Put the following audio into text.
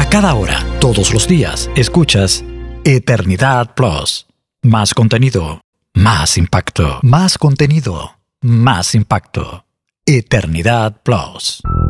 A cada hora, todos los días, escuchas Eternidad Plus. Más contenido, más impacto. Más contenido, más impacto. Eternidad Plus.